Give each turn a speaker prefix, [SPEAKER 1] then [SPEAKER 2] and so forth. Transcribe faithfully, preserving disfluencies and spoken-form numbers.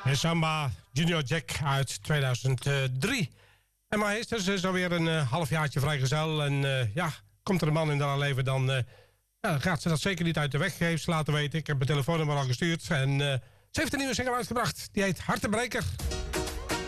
[SPEAKER 1] Samba Junior Jack uit tweeduizend drie. En maar Heesters is alweer een uh, halfjaartje vrijgezel. En uh, ja, komt er een man in haar leven, dan, uh, ja, dan gaat ze dat zeker niet uit de weg. Heeft ze laten weten. Ik heb mijn telefoonnummer al gestuurd. En uh, ze heeft een nieuwe single uitgebracht. Die heet Hartenbreker.